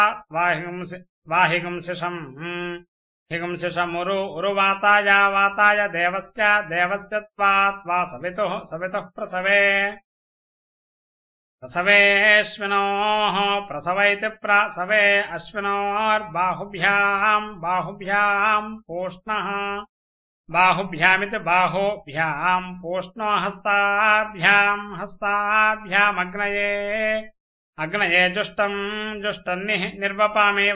वाहिगुंसिषम् हिगुंसिषमुरु उरुवाताय वाताय देवस्य देवस्य त्वा सवितुः सवितुः प्रसवे प्रसवेऽश्विनोः प्रसवैति प्रसवे अश्विनोर्बाहुभ्याम् बाहुभ्याम् पूष्णः बाहुभ्यामिति बाहुभ्याम् पूष्णो हस्ताभ्याम् हस्ताभ्यामग्नये अग्नये जुष्टम् जुष्टन्निः निर्वपामि